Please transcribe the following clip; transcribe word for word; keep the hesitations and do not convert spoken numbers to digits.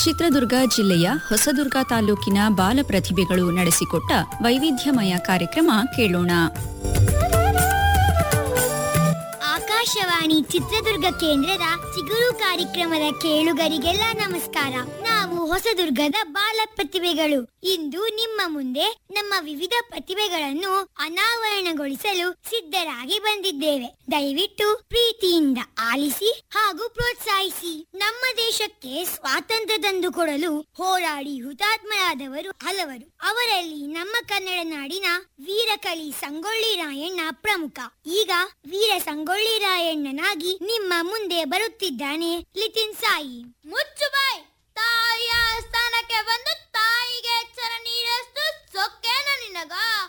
ಚಿತ್ರದುರ್ಗ ಜಿಲ್ಲೆಯ ಹೊಸದುರ್ಗ ತಾಲೂಕಿನ ಬಾಲ ಪ್ರತಿಭೆಗಳು ನಡೆಸಿಕೊಟ್ಟ ವೈವಿಧ್ಯಮಯ ಕಾರ್ಯಕ್ರಮ ಕೇಳೋಣ. ಆಕಾಶವಾಣಿ ಚಿತ್ರದುರ್ಗ ಕೇಂದ್ರದ ಚಿಗುರು ಕಾರ್ಯಕ್ರಮದ ಕೇಳುಗರಿಗೆಲ್ಲ ನಮಸ್ಕಾರ. ನಾವು ಹೊಸದುರ್ಗದ ಬಾಲ ಪ್ರತಿಭೆಗಳು ಇಂದು ನಿಮ್ಮ ಮುಂದೆ ನಮ್ಮ ವಿವಿಧ ಪ್ರತಿಭೆಗಳನ್ನು ಅನಾವರಣಗೊಳಿಸಲು ಸಿದ್ಧರಾಗಿ ಬಂದಿದ್ದೇವೆ. ದಯವಿಟ್ಟು ಪ್ರೀತಿಯಿಂದ ಆಲಿಸಿ ಹಾಗೂ ಪ್ರೋತ್ಸಾಹಿಸಿ. ನಮ್ಮ ದೇಶಕ್ಕೆ ಸ್ವಾತಂತ್ರ್ಯ ತಂದು ಕೊಡಲು ಹೋರಾಡಿ ಹುತಾತ್ಮರಾದವರು ಹಲವರು. ಅವರಲ್ಲಿ ನಮ್ಮ ಕನ್ನಡ ನಾಡಿನ ವೀರಕಲಿ ಸಂಗೊಳ್ಳಿ ರಾಯಣ್ಣ ಪ್ರಮುಖ. ಈಗ ವೀರ ಸಂಗೊಳ್ಳಿ ರಾಯಣ್ಣನಾಗಿ ನಿಮ್ಮ ಮುಂದೆ ಬರುತ್ತಿದ್ದಾನೆ ಲಿತಿನ್ ಸಾಯಿ. ಮುಚ್ಚು ಬಾಯ್. ತಾಯಿಯ ಸ್ಥಾನಕ್ಕೆ ಬಂದು ತಾಯಿಗೆ ಎಚ್ಚರ ನೀಡಷ್ಟು ಸೊಕ್ಕೇನ ನಿನಗ?